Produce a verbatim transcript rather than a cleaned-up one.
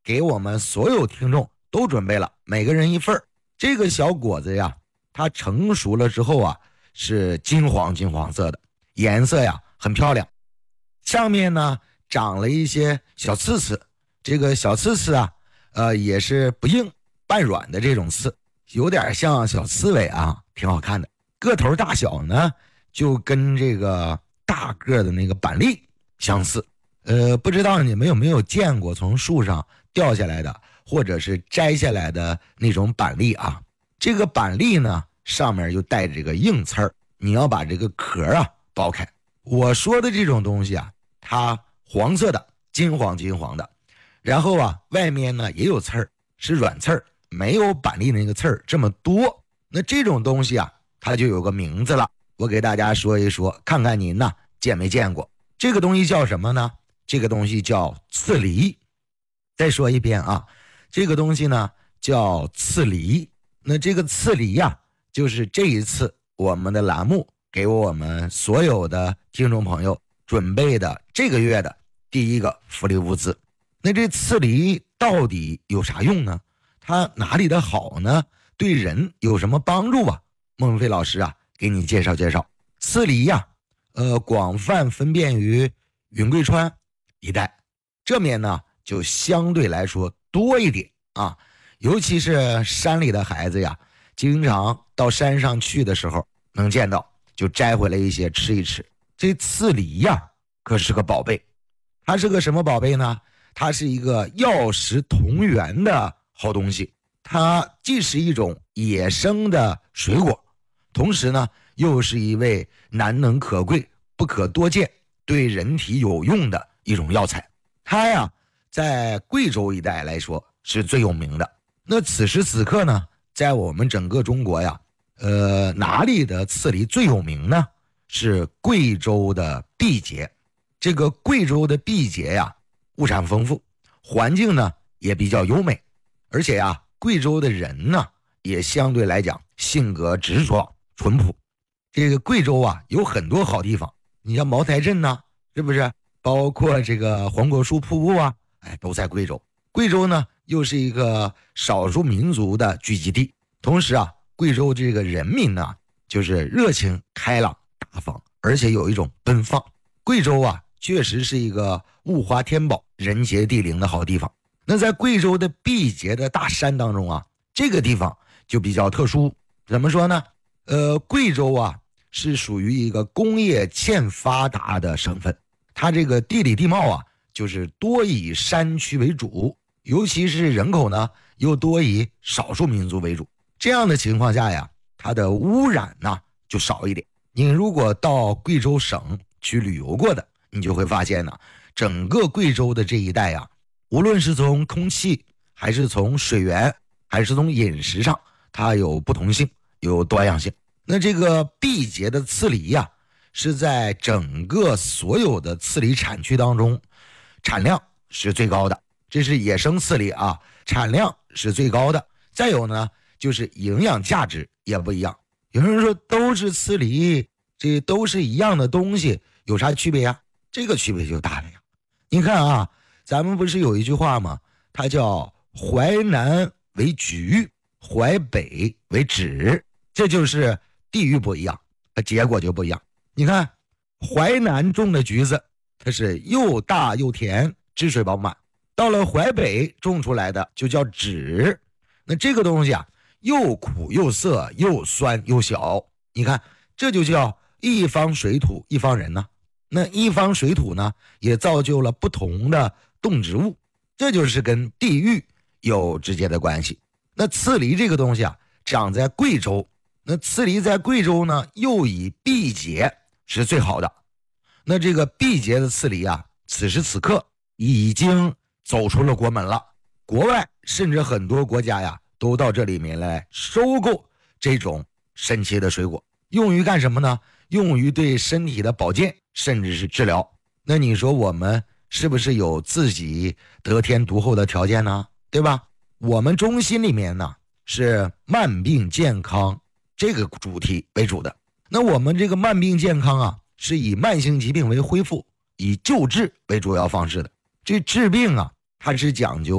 给我们所有听众都准备了，每个人一份。这个小果子呀，它成熟了之后啊，是金黄金黄色的，颜色呀很漂亮，上面呢长了一些小刺刺，这个小刺刺啊，呃也是不硬半软的这种刺，有点像小刺猬啊，挺好看的。个头大小呢，就跟这个大个的那个板栗相似。呃，不知道你们有没有见过从树上掉下来的，或者是摘下来的那种板栗啊？这个板栗呢，上面又带着这个硬刺儿，你要把这个壳啊剥开。我说的这种东西啊，它黄色的，金黄金黄的，然后啊，外面呢也有刺儿，是软刺儿，没有板栗那个刺儿这么多。那这种东西啊，它就有个名字了，我给大家说一说，看看您呢见没见过。这个东西叫什么呢？这个东西叫刺梨。再说一遍啊，这个东西呢叫刺梨。那这个刺梨呀、啊，就是这一次我们的栏目给我们所有的听众朋友准备的这个月的第一个福利物资。那这刺梨到底有啥用呢？它哪里的好呢？对人有什么帮助啊？孟非老师啊，给你介绍介绍。刺梨呀、啊，呃，广泛分辨于云贵川一带，这面呢就相对来说多一点啊，尤其是山里的孩子呀，经常到山上去的时候能见到，就摘回来一些吃一吃。这刺梨呀，可是个宝贝。它是个什么宝贝呢？它是一个药食同源的好东西。它既是一种野生的水果，同时呢又是一味难能可贵、不可多见、对人体有用的一种药材。它呀在贵州一带来说是最有名的。那此时此刻呢，在我们整个中国呀，呃，哪里的刺梨最有名呢？是贵州的毕节。这个贵州的毕节呀，物产丰富，环境呢也比较优美，而且呀，贵州的人呢也相对来讲性格直爽淳朴。这个贵州啊有很多好地方，你像茅台镇呢，是不是？包括这个黄果树瀑布啊，哎，都在贵州。贵州呢又是一个少数民族的聚集地，同时啊，贵州这个人民呢就是热情开朗大方，而且有一种奔放。贵州啊确实是一个物华天宝、人杰地灵的好地方。那在贵州的毕节的大山当中啊，这个地方就比较特殊。怎么说呢？呃，贵州啊是属于一个工业欠发达的省份，它这个地理地貌啊，就是多以山区为主，尤其是人口呢又多以少数民族为主。这样的情况下呀，它的污染呢就少一点。你如果到贵州省去旅游过的，你就会发现呢，整个贵州的这一带啊，无论是从空气还是从水源还是从饮食上，它有不同性，有多样性。那这个毕节的刺梨呀、啊，是在整个所有的刺梨产区当中产量是最高的，这是野生刺梨啊，产量是最高的。再有呢，就是营养价值也不一样。有人说都是刺梨，这都是一样的东西，有啥区别呀？这个区别就大了呀。你看啊，咱们不是有一句话吗？它叫淮南为橘，淮北为枳，这就是地域不一样，结果就不一样。你看淮南种的橘子，它是又大又甜，汁水饱满。到了淮北种出来的就叫枳，那这个东西啊，又苦又涩，又酸又小。你看，这就叫一方水土一方人呢、啊。那一方水土呢，也造就了不同的动植物，这就是跟地域有直接的关系。那刺梨这个东西啊，长在贵州，那刺梨在贵州呢，又以毕节是最好的。那这个毕节的刺梨啊，此时此刻已经走出了国门了，国外甚至很多国家呀，都到这里面来收购这种神奇的水果，用于干什么呢？用于对身体的保健，甚至是治疗。那你说我们是不是有自己得天独厚的条件呢？对吧？我们中心里面呢是慢病健康这个主题为主的。那我们这个慢病健康啊，是以慢性疾病为恢复，以救治为主要方式的。这治病啊，它是讲究